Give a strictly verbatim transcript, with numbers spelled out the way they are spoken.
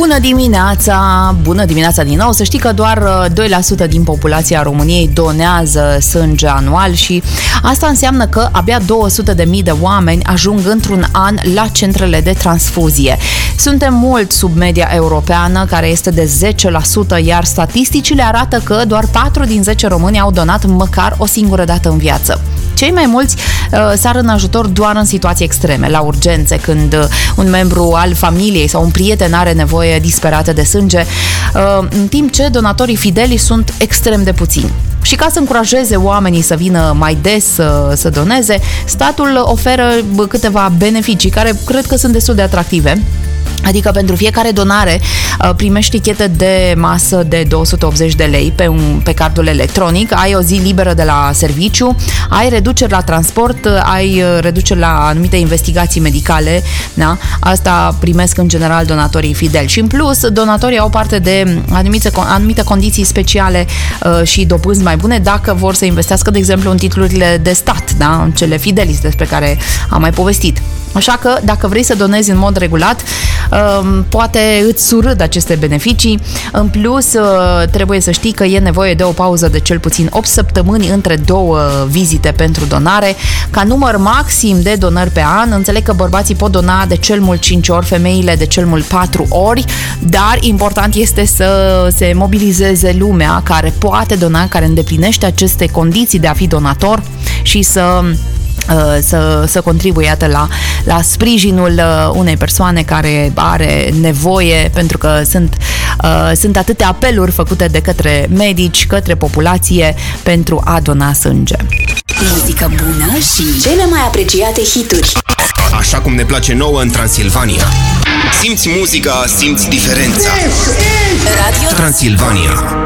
Bună dimineața! Bună dimineața din nou! Să știi că doar doi la sută din populația României donează sânge anual și asta înseamnă că abia două sute de mii de oameni ajung într-un an la centrele de transfuzie. Suntem mult sub media europeană, care este de zece la sută, iar statisticile arată că doar patru din zece români au donat măcar o singură dată în viață. Cei mai mulți uh, sar în ajutor doar în situații extreme, la urgențe, când uh, un membru al familiei sau un prieten are nevoie disperată de sânge, uh, în timp ce donatorii fideli sunt extrem de puțini. Și ca să încurajeze oamenii să vină mai des să, să doneze, statul oferă câteva beneficii care cred că sunt destul de atractive. Adică pentru fiecare donare primești tichete de masă de două sute optzeci de lei pe, un, pe cardul electronic, ai o zi liberă de la serviciu, ai reduceri la transport, ai reduceri la anumite investigații medicale, da? Asta primesc în general donatorii fideli. Și în plus, donatorii au parte de anumite, anumite condiții speciale uh, și dobânzi mai bune dacă vor să investească, de exemplu, în titlurile de stat, da? În cele fidelis despre care am mai povestit. Așa că, dacă vrei să donezi în mod regulat, poate îți surâd aceste beneficii. În plus, trebuie să știi că e nevoie de o pauză de cel puțin opt săptămâni între două vizite pentru donare. Ca număr maxim de donări pe an, înțeleg că bărbații pot dona de cel mult cinci ori, femeile de cel mult patru ori, dar important este să se mobilizeze lumea care poate dona, care îndeplinește aceste condiții de a fi donator și să Să, să contribuie iată, la, la sprijinul unei persoane care are nevoie, pentru că sunt, uh, sunt atâtea apeluri făcute de către medici, către populație pentru a dona sânge. Muzică bună și cele mai apreciate hituri. Așa cum ne place nouă în Transilvania. Simți muzica, simți diferența. Radio Transilvania.